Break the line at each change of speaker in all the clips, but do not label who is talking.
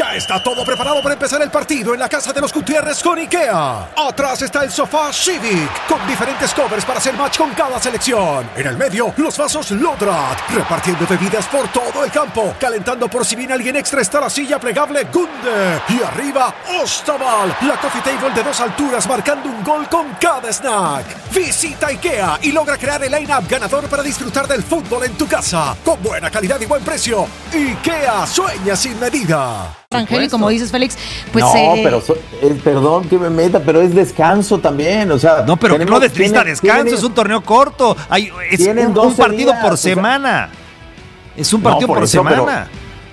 Ya está todo preparado para empezar el partido en la casa de los Gutiérrez con IKEA. Atrás está el sofá Civic, con diferentes covers para hacer match con cada selección. En el medio, los vasos Lodrat, repartiendo bebidas por todo el campo. Calentando por si viene alguien extra está la silla plegable Gunde. Y arriba, Ostaval, la coffee table de 2 alturas marcando un gol con cada snack. Visita IKEA y logra crear el line-up ganador para disfrutar del fútbol en tu casa. Con buena calidad y buen precio. IKEA sueña sin medida.
Rangel, y como dices, Félix, pues...
No, pero perdón que me meta, pero es descanso también, o sea...
No, pero no necesita descanso, es un torneo corto, es un partido por semana. Es un partido por semana.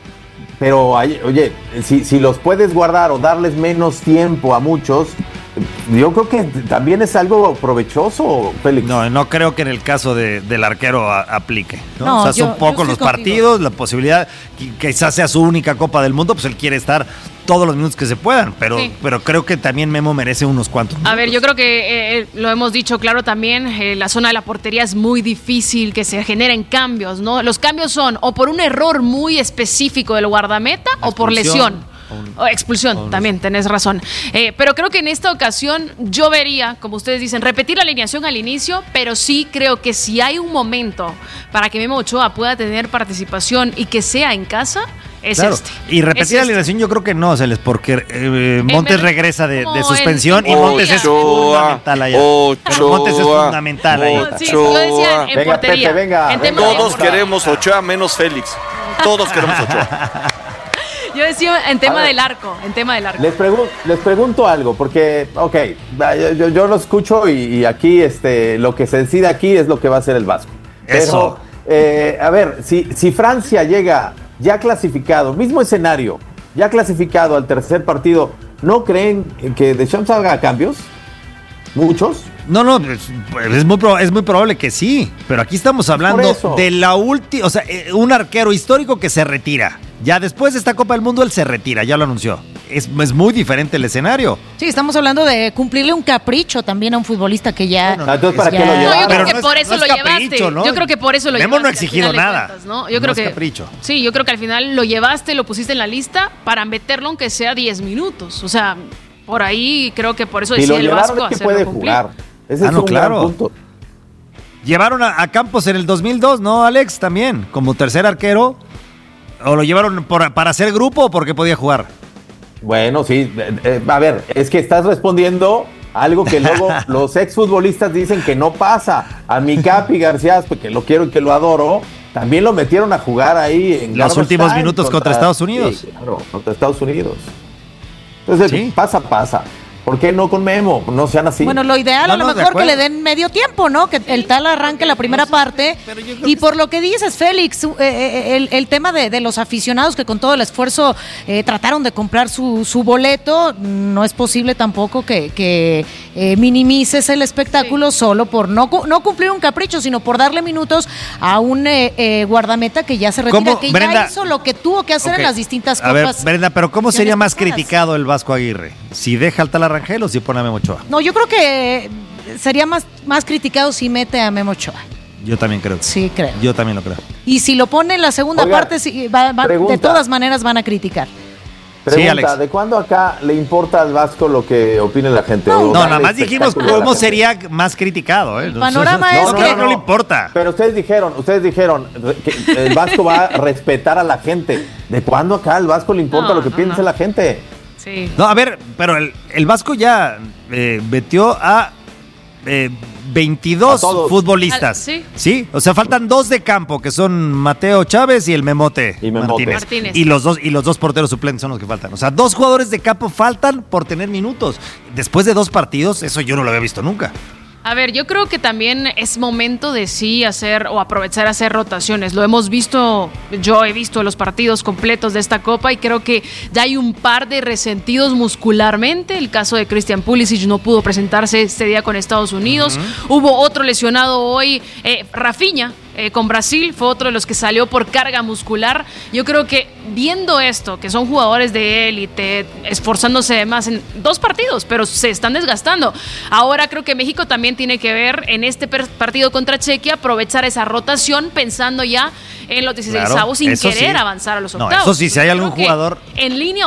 Pero oye, si los puedes guardar o darles menos tiempo a muchos... Yo creo que también es algo provechoso, Félix.
No creo que en el caso del arquero aplique, ¿no?
No,
o sea, son pocos los partidos, la posibilidad, quizás sea su única Copa del Mundo, pues él quiere estar todos los minutos que se puedan, pero creo que también Memo merece unos cuantos minutos.
A ver, yo creo que lo hemos dicho claro también, la zona de la portería es muy difícil que se generen cambios, ¿no? Los cambios son o por un error muy específico del guardameta o por lesión. Expulsión, también tenés razón. Pero creo que en esta ocasión yo vería, como ustedes dicen, repetir la alineación al inicio, pero sí creo que si hay un momento para que Memo Ochoa pueda tener participación y que sea en casa, es este.
Y repetir la alineación yo creo que no, Celes, porque Montes regresa de suspensión y Montes es fundamental allá. Montes es fundamental ahí.
Sí, yo decía en portería.
Venga. Todos queremos Ochoa menos Félix. Todos queremos Ochoa.
Yo decía en tema del arco,
Les pregunto algo, porque, yo lo escucho y aquí lo que se decide aquí es lo que va a hacer el Vasco.
Eso.
Pero, a ver, si Francia llega ya clasificado, mismo escenario, ya clasificado al tercer partido, ¿no creen que Deschamps haga cambios? ¿Muchos?
No, es muy probable que sí, pero aquí estamos hablando de la última, o sea, un arquero histórico que se retira. Ya después de esta Copa del Mundo él se retira, ya lo anunció. Es muy diferente el escenario.
Sí, estamos hablando de cumplirle un capricho también a un futbolista que ya...
entonces, ¿para qué lo llevaste?
No, yo creo que por eso lo llevaste.
¿no?
Yo creo que por eso lo llevaste.
Memo no ha exigido nada.
Cuentas, ¿no? Yo creo que
capricho.
Sí, yo creo que al final lo llevaste, lo pusiste en la lista para meterlo aunque sea 10 minutos. O sea, por ahí creo que por eso decía el Vasco
es que puede jugar. Ese es un gran punto.
Llevaron a Campos en el 2002, ¿no, Alex? También, como tercer arquero. ¿O lo llevaron para hacer grupo o porque podía jugar?
Bueno, sí. A ver, es que estás respondiendo algo que luego los exfutbolistas dicen que no pasa. A mi Capi García, porque lo quiero y que lo adoro, también lo metieron a jugar ahí en
los últimos minutos contra Estados Unidos.
Sí, claro, contra Estados Unidos. Entonces, pasa. ¿Por qué no con Memo? No sean así.
Bueno, lo ideal a lo mejor que le den medio tiempo, ¿no? Que el tal arranque la primera parte. Y por lo que dices, Félix, el tema de los aficionados que con todo el esfuerzo trataron de comprar su boleto, no es posible tampoco que minimices el espectáculo solo por no cumplir un capricho, sino por darle minutos a un guardameta que ya se retira, que Brenda, ya hizo lo que tuvo que hacer en las distintas copas.
A ver, Brenda, pero ¿cómo sería más criticado el Vasco Aguirre? ¿Si deja al tal Rangel o si pone a Memo Ochoa?
No, yo creo que sería más criticado si mete a Memo Ochoa.
Yo también creo.
Sí, creo.
Yo también lo creo.
Y si lo pone en la segunda parte, de todas maneras van a criticar.
Pregunta,
sí, Alex.
¿De cuándo acá le importa al Vasco lo que opine la gente?
No, nada más dijimos cómo sería más criticado.
El panorama es que...
No le importa.
Pero ustedes dijeron que el Vasco va a respetar a la gente. ¿De cuándo acá al Vasco le importa lo que piense la gente?
Sí.
No, a ver, pero el Vasco ya metió a 22 futbolistas. ¿Sí? O sea, faltan 2 de campo, que son Mateo Chávez y el Memote Martínez. Y los dos porteros suplentes son los que faltan. O sea, 2 jugadores de campo faltan por tener minutos. Después de 2 partidos, eso yo no lo había visto nunca.
A ver, yo creo que también es momento de sí hacer o aprovechar a hacer rotaciones. Lo hemos visto, yo he visto los partidos completos de esta Copa y creo que ya hay un par de resentidos muscularmente. El caso de Christian Pulisic no pudo presentarse este día con Estados Unidos. Hubo otro lesionado hoy, Rafinha. Con Brasil, fue otro de los que salió por carga muscular. Yo creo que viendo esto, que son jugadores de élite, esforzándose además en 2 partidos, pero se están desgastando. Ahora creo que México también tiene que ver en este partido contra Chequia, aprovechar esa rotación pensando ya en los 16avos sin querer avanzar a los octavos.
No, eso sí, si hay algún jugador
en línea